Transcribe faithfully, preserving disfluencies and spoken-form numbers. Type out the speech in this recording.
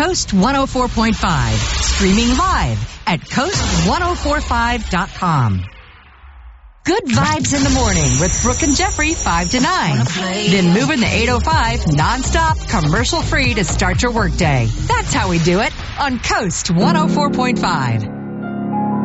Coast one oh four point five. Streaming live at coast ten forty-five dot com. Good vibes in the morning with Brooke and Jeffrey, five to nine. Then moving the eight oh five nonstop, commercial free to start your workday. That's how we do it on Coast one oh four point five.